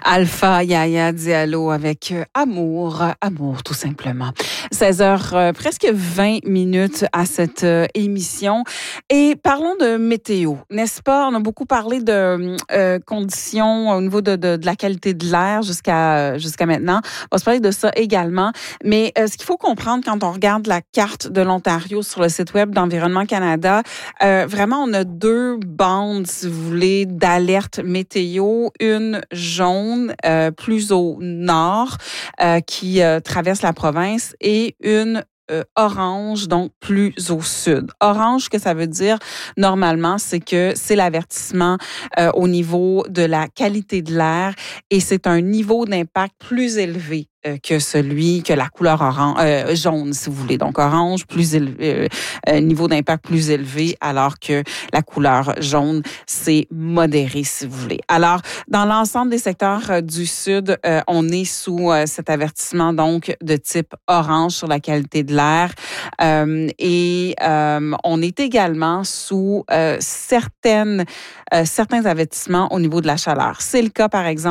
Alpha Yaya Diallo avec Amour tout simplement. 16h, presque 20 minutes à cette émission. Et parlons de météo, n'est-ce pas? On a beaucoup parlé de conditions au niveau de la qualité de l'air jusqu'à maintenant. On va se parler de ça également. Mais ce qu'il faut comprendre quand on regarde la carte de l'Ontario sur le site web d'Environnement Canada, vraiment, on a deux bandes, si vous voulez, d'alerte météo. Une jaune, plus au nord, qui traverse la province, et une orange, donc plus au sud. Orange, ce que ça veut dire, normalement, c'est que c'est l'avertissement au niveau de la qualité de l'air, et c'est un niveau d'impact plus élevé que la couleur jaune, si vous voulez. Donc, orange, plus élevé, niveau d'impact plus élevé, alors que la couleur jaune, c'est modéré, si vous voulez. Alors, dans l'ensemble des secteurs du sud, on est sous cet avertissement, donc, de type orange sur la qualité de l'air. Et on est également sous certains avertissements au niveau de la chaleur. C'est le cas, par exemple,